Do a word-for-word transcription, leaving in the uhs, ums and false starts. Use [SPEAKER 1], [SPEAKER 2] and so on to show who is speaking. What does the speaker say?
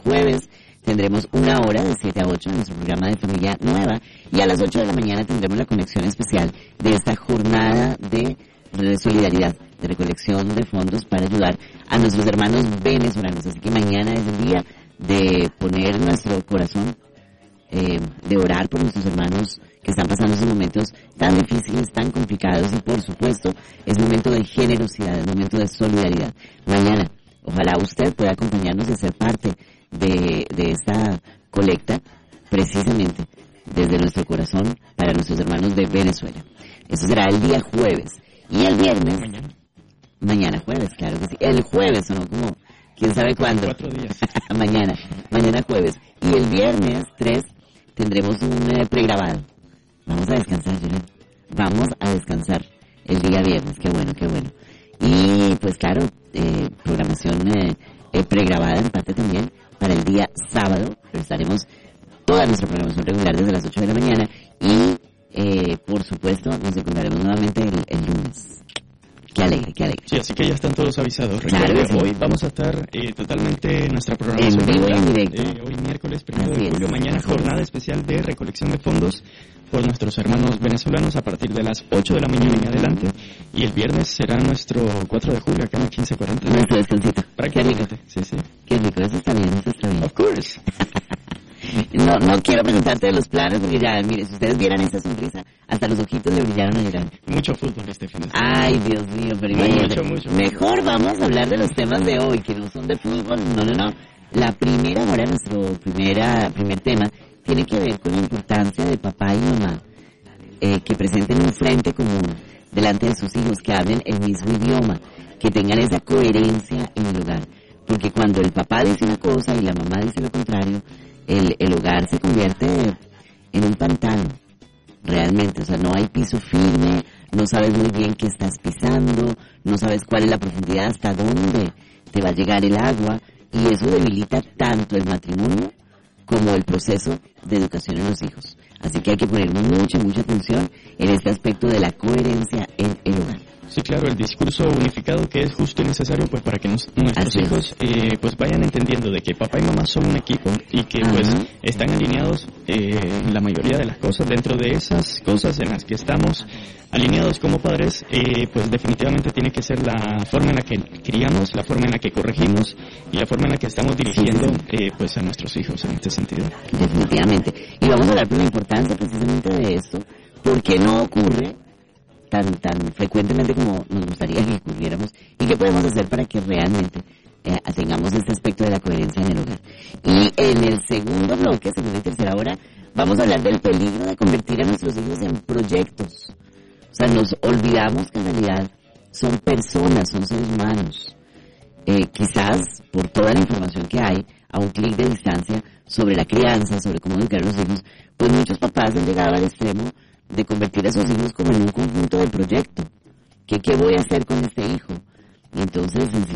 [SPEAKER 1] jueves tendremos una hora de siete a ocho en nuestro programa de Familia Nueva, y a las ocho de la mañana tendremos la conexión especial de esta jornada de solidaridad, de recolección de fondos para ayudar a nuestros hermanos venezolanos. Así que mañana es el día de poner nuestro corazón, eh, de orar por nuestros hermanos que están pasando esos momentos tan difíciles, tan complicados, y por supuesto es momento de generosidad, es momento de solidaridad. Mañana, ojalá usted pueda acompañarnos y ser parte de, de esta colecta, precisamente desde nuestro corazón para nuestros hermanos de Venezuela. Eso será el día jueves. Y el viernes,
[SPEAKER 2] Mañana.
[SPEAKER 1] mañana jueves, claro que sí, el jueves, ¿no? Como, quién sabe cuándo.
[SPEAKER 2] Cuatro días.
[SPEAKER 1] mañana, mañana jueves. Y el viernes tres tendremos un eh, pregrabado. Vamos a descansar, Julián. Vamos a descansar el día viernes, qué bueno, qué bueno. Y pues claro, eh, programación eh, eh, pregrabada en parte también para el día sábado. Pero estaremos toda nuestra programación regular desde las ocho de la mañana y eh, por supuesto nos encontraremos nuevamente el, el lunes. Qué alegre, qué alegre.
[SPEAKER 2] Sí, así que ya están todos avisados.
[SPEAKER 1] Claro
[SPEAKER 2] Recuerden,
[SPEAKER 1] que sí.
[SPEAKER 2] hoy vamos a estar eh, totalmente en nuestra programación
[SPEAKER 1] En vivo y en
[SPEAKER 2] regular.
[SPEAKER 1] directo.
[SPEAKER 2] Eh, hoy miércoles primero
[SPEAKER 1] Así
[SPEAKER 2] de
[SPEAKER 1] es,
[SPEAKER 2] julio, mañana
[SPEAKER 1] así es.
[SPEAKER 2] jornada especial de recolección de fondos por nuestros hermanos venezolanos a partir de las ocho de la mañana en adelante. Y el viernes será nuestro cuatro de julio, acá en el quince cuarenta.
[SPEAKER 1] Nuestro descansito.
[SPEAKER 2] Prácticamente, sí, sí.
[SPEAKER 1] Qué rico, eso está bien, eso está bien.
[SPEAKER 2] Of course.
[SPEAKER 1] No, no quiero preguntarte de los planes porque ya, mire, si ustedes vieran esa sonrisa, hasta los ojitos le brillaron ayer.
[SPEAKER 2] Mucho fútbol este fin de semana.
[SPEAKER 1] Ay, Dios mío, pero imagínate.
[SPEAKER 2] Mucho, mucho.
[SPEAKER 1] Mejor vamos a hablar de los temas de hoy, que no son de fútbol, no, no, no. La primera hora, nuestro primera, primer tema, tiene que ver con la importancia de papá y mamá, eh, que presenten un frente común delante de sus hijos, que hablen el mismo idioma, que tengan esa coherencia en el hogar. Porque cuando el papá dice una cosa y la mamá dice lo contrario, el, el hogar se convierte en un pantano, realmente. O sea, no hay piso firme, no sabes muy bien qué estás pisando, no sabes cuál es la profundidad, hasta dónde te va a llegar el agua, y eso debilita tanto el matrimonio como el proceso de educación en los hijos. Así que hay que poner mucha, mucha atención en este aspecto de la coherencia en el hogar.
[SPEAKER 2] Sí, claro, el discurso unificado que es justo y necesario pues para que nos, nuestros
[SPEAKER 1] Así es.
[SPEAKER 2] hijos eh, pues vayan entendiendo de que papá y mamá son un equipo y que
[SPEAKER 1] Ajá.
[SPEAKER 2] pues están alineados eh, en la mayoría de las cosas. Dentro de esas cosas en las que estamos alineados como padres, eh, pues definitivamente tiene que ser la forma en la que criamos, la forma en la que corregimos y la forma en la que estamos dirigiendo eh, pues a nuestros hijos en este sentido.
[SPEAKER 1] Definitivamente. Y vamos a hablar de la importancia precisamente de esto, porque no ocurre tan tan frecuentemente como nos gustaría que ocurriéramos, y qué podemos hacer para que realmente eh, tengamos este aspecto de la coherencia en el hogar. Y en el segundo bloque, segunda y tercera hora, vamos a hablar del peligro de convertir a nuestros hijos en proyectos. O sea, nos olvidamos que en realidad son personas, son seres humanos. Eh, quizás por toda la información que hay a un clic de distancia sobre la crianza, sobre cómo educar a los hijos, pues muchos papás han llegado al extremo de convertir a sus hijos como en un conjunto de proyecto. ¿Qué, qué voy a hacer con este hijo? Y entonces